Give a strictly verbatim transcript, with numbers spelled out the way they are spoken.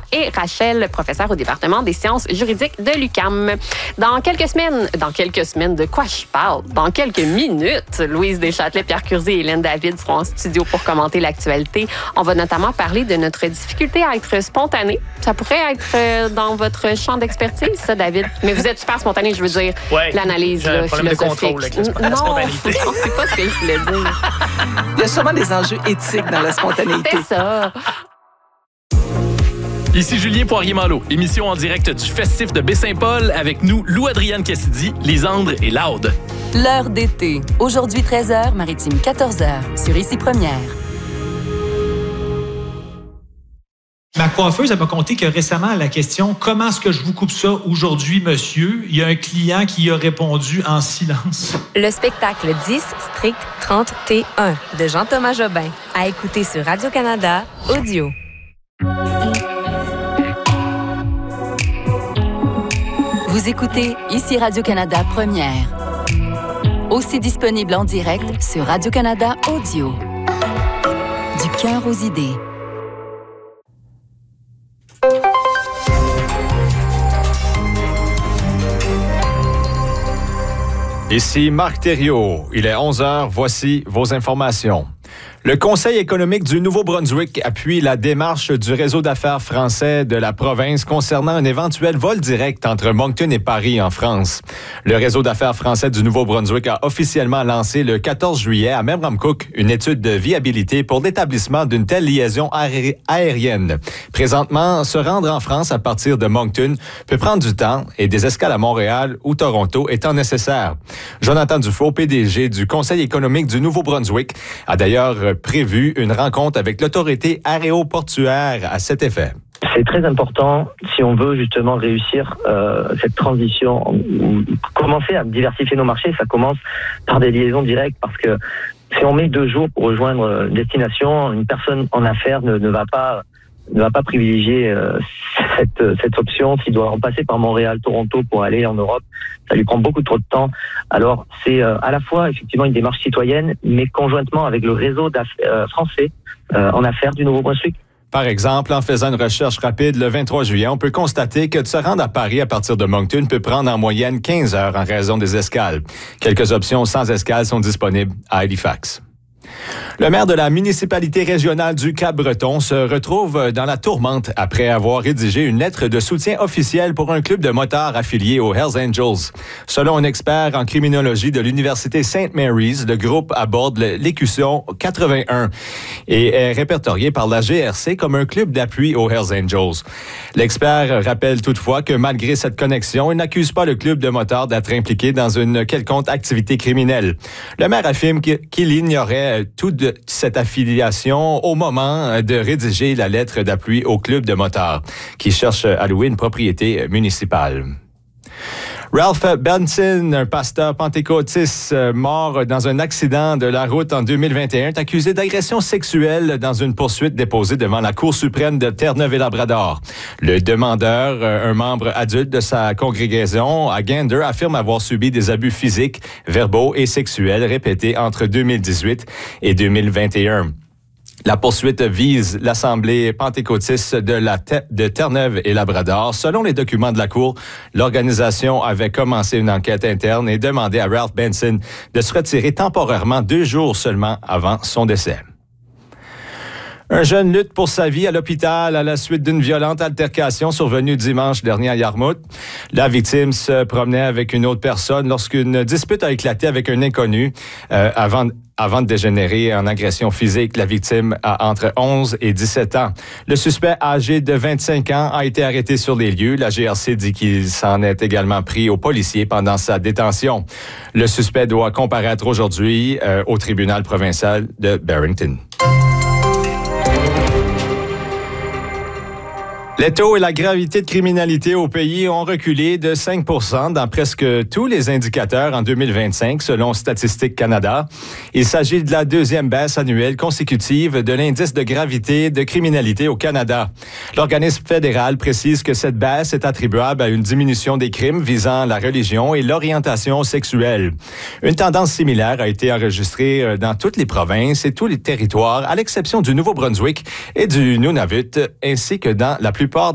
et Rachel, professeure au département des sciences juridiques de l'U Q A M. Dans quelques semaines, dans quelques semaines, de quoi je parle? Dans quelques minutes, Louise Deschâtelet, Pierre Curzi et Hélène David seront en studio pour commenter l'actualité. On va notamment parler de notre difficulté à être spontané. Ça pourrait être dans votre champ d'expertise, ça, David. Mais vous êtes super spontané, je veux dire. Ouais, l'analyse j'ai un là, problème philosophique. de contrôle avec la sp- la non, spontanéité. non, c'est pas ce que je voulais dire. Il y a sûrement des enjeux éthiques dans la spontanéité. C'est ça. Ici Julien Poirier-Malo, émission en direct du festif de Baie-Saint-Paul avec nous, Lou-Adrienne Cassidy, Lisandre et Laude. L'heure d'été. Aujourd'hui treize heures, Maritime quatorze heures, sur Ici Première. Ma coiffeuse, elle m'a conté que récemment, à la question « Comment est-ce que je vous coupe ça aujourd'hui, monsieur? » il y a un client qui a répondu en silence. Le spectacle dix, strict trente T un de Jean-Thomas Jobin. À écouter sur Radio-Canada, audio. Vous écoutez Ici Radio-Canada Première. Aussi disponible en direct sur Radio-Canada Audio. Du cœur aux idées. Ici Marc Thériault. Il est onze heures. Voici vos informations. Le Conseil économique du Nouveau-Brunswick appuie la démarche du réseau d'affaires français de la province concernant un éventuel vol direct entre Moncton et Paris en France. Le réseau d'affaires français du Nouveau-Brunswick a officiellement lancé le quatorze juillet à Memramcook une étude de viabilité pour l'établissement d'une telle liaison aé- aérienne. Présentement, se rendre en France à partir de Moncton peut prendre du temps et des escales à Montréal ou Toronto étant nécessaires. Jonathan Dufault, P D G du Conseil économique du Nouveau-Brunswick, a d'ailleurs prévu une rencontre avec l'autorité aéroportuaire à cet effet. C'est très important si on veut justement réussir euh, cette transition ou commencer à diversifier nos marchés. Ça commence par des liaisons directes parce que si on met deux jours pour rejoindre une destination, une personne en affaires ne, ne va pas ne va pas privilégier euh, cette cette option. S'il doit en passer par Montréal, Toronto pour aller en Europe, ça lui prend beaucoup trop de temps. Alors c'est euh, à la fois effectivement une démarche citoyenne, mais conjointement avec le réseau euh, français euh, en affaires du Nouveau-Brunswick. Par exemple, en faisant une recherche rapide le vingt-trois juillet, on peut constater que de se rendre à Paris à partir de Moncton peut prendre en moyenne quinze heures en raison des escales. Quelques options sans escale sont disponibles à Halifax. Le maire de la municipalité régionale du Cap-Breton se retrouve dans la tourmente après avoir rédigé une lettre de soutien officielle pour un club de motards affilié aux Hells Angels. Selon un expert en criminologie de l'Université Saint Mary's, le groupe aborde l'écusson quatre-vingt-un et est répertorié par la G R C comme un club d'appui aux Hells Angels. L'expert rappelle toutefois que malgré cette connexion, il n'accuse pas le club de motards d'être impliqué dans une quelconque activité criminelle. Le maire affirme qu'il ignorait toute cette affiliation au moment de rédiger la lettre d'appui au club de motards qui cherche à louer une propriété municipale. Ralph Benson, un pasteur pentecôtiste mort dans un accident de la route en deux mille vingt et un, est accusé d'agression sexuelle dans une poursuite déposée devant la Cour suprême de Terre-Neuve-et-Labrador. Le demandeur, un membre adulte de sa congrégation à Gander, affirme avoir subi des abus physiques, verbaux et sexuels répétés entre deux mille dix-huit et deux mille vingt et un. La poursuite vise l'Assemblée pentecôtiste de, la te- de Terre-Neuve et Labrador. Selon les documents de la Cour, l'organisation avait commencé une enquête interne et demandé à Ralph Benson de se retirer temporairement deux jours seulement avant son décès. Un jeune lutte pour sa vie à l'hôpital à la suite d'une violente altercation survenue dimanche dernier à Yarmouth. La victime se promenait avec une autre personne lorsqu'une dispute a éclaté avec un inconnu euh, avant Avant de dégénérer en agression physique. La victime a entre onze et dix-sept ans. Le suspect, âgé de vingt-cinq ans, a été arrêté sur les lieux. La G R C dit qu'il s'en est également pris aux policiers pendant sa détention. Le suspect doit comparaître aujourd'hui euh, au tribunal provincial de Barrington. Les taux et la gravité de criminalité au pays ont reculé de cinq pour cent dans presque tous les indicateurs en deux mille vingt-cinq, selon Statistique Canada. Il s'agit de la deuxième baisse annuelle consécutive de l'indice de gravité de criminalité au Canada. L'organisme fédéral précise que cette baisse est attribuable à une diminution des crimes visant la religion et l'orientation sexuelle. Une tendance similaire a été enregistrée dans toutes les provinces et tous les territoires, à l'exception du Nouveau-Brunswick et du Nunavut, ainsi que dans la plupart